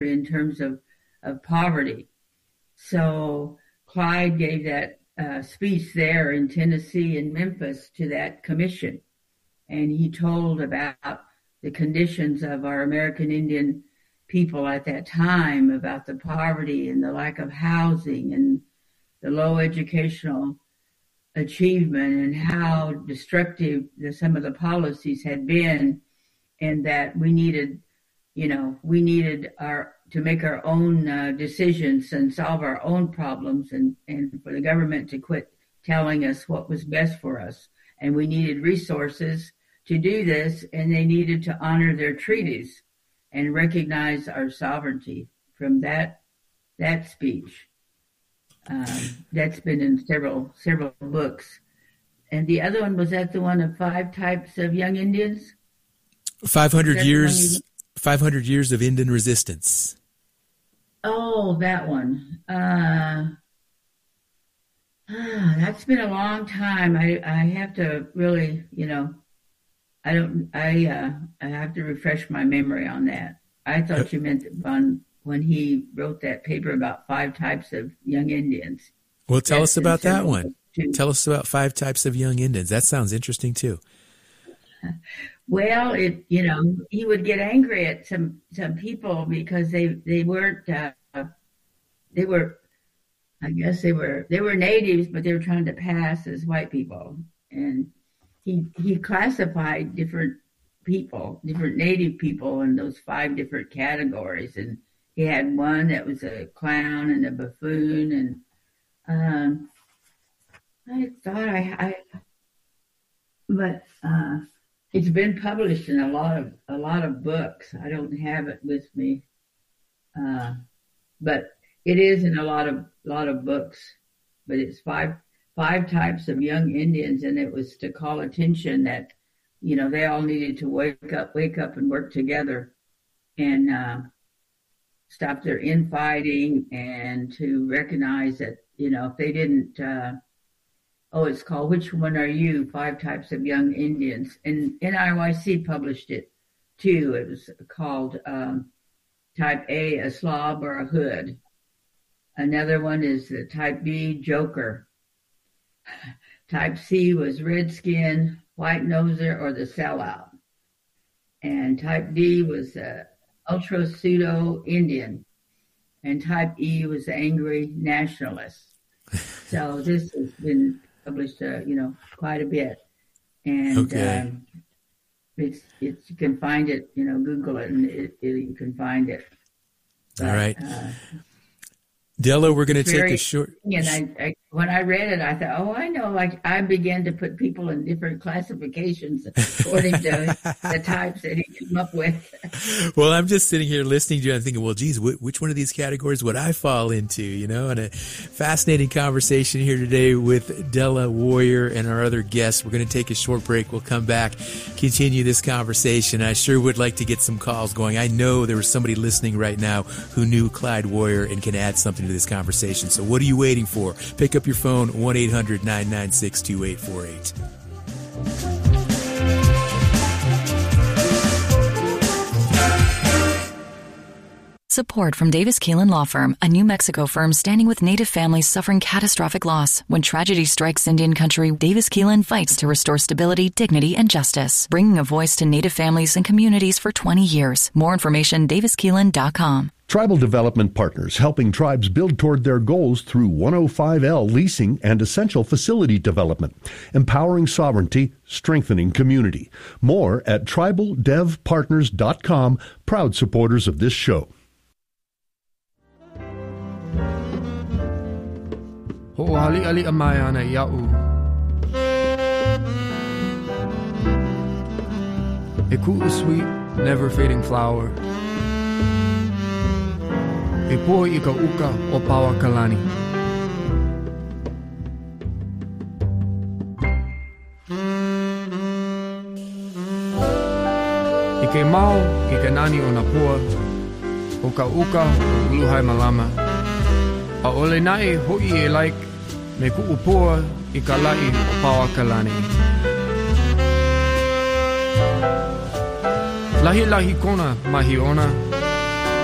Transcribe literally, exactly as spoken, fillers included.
in terms of, of poverty. So Clyde gave that uh, speech there in Tennessee and Memphis to that commission. And he told about the conditions of our American Indian people at that time, about the poverty and the lack of housing and the low educational achievement, and how destructive the, some of the policies had been, and that we needed, you know, we needed our to make our own uh, decisions and solve our own problems, and, and for the government to quit telling us what was best for us. And we needed resources to do this, and they needed to honor their treaties and recognize our sovereignty. From that that speech. Um, that's been in several several books. And the other one, was that the one of five types of young Indians? five hundred years five hundred years of Indian resistance. Oh, that one. Uh, ah, that's been a long time. I, I have to really, you know, I don't, I, uh, I have to refresh my memory on that. I thought you meant on when he wrote that paper about five types of young Indians. Well, tell That's us about that several one. too. Tell us about five types of young Indians. That sounds interesting too. Well, it, you know, he would get angry at some, some people because they, they weren't, uh, they were, I guess they were, they were natives, but they were trying to pass as white people. And he, he classified different people, different native people in those five different categories. And he had one that was a clown and a buffoon. And, um, I thought I, I but, uh, it's been published in a lot of a lot of books. I don't have it with me, uh, but it is in a lot of lot of books. But it's five five types of young Indians, and it was to call attention that, you know, they all needed to wake up, wake up, and work together, and uh, stop their infighting, and to recognize that, you know, if they didn't. Uh, Oh, it's called Which One Are You? Five Types of Young Indians. And N I Y C published it, too. It was called um, Type A, a slob or a hood. Another one is the Type B, joker. Type C was redskin, white noser, or the sellout. And Type D was uh, ultra pseudo Indian. And Type E was angry nationalist. So this has been published, uh, you know, quite a bit, and okay. um, it's it's you can find it, you know, Google it, and it, it, you can find it. But, all right, uh, Della, we're going to take a short. And I, I, when I read it, I thought, oh, I know. Like I began to put people in different classifications according to the types that he came up with. Well, I'm just sitting here listening to you and thinking, well, geez, wh- which one of these categories would I fall into? You know, and a fascinating conversation here today with Della Warrior and our other guests. We're going to take a short break. We'll come back, continue this conversation. I sure would like to get some calls going. I know there was somebody listening right now who knew Clyde Warrior and can add something to this conversation. So what are you waiting for? Pick up your phone, one eight hundred nine nine six two eight four eight. Support from Davis Keelan Law Firm, a New Mexico firm standing with Native families suffering catastrophic loss. When tragedy strikes Indian country, Davis Keelan fights to restore stability, dignity, and justice, bringing a voice to Native families and communities for twenty years. More information, davis keelan dot com. Tribal Development Partners, helping tribes build toward their goals through one oh five L leasing and essential facility development, empowering sovereignty, strengthening community. More at tribal dev partners dot com, proud supporters of this show. Ho'ali ali amaya na ia'u. A cool, sweet, never fading flower. E po i ka uka o pawa kalani. I ke mau i ka nani o na pua, o ka uka o uluhai malama. A ole nai hoi e like me ku upua i ka lai o pawa kalani. Lahi lahi kona mahi ona.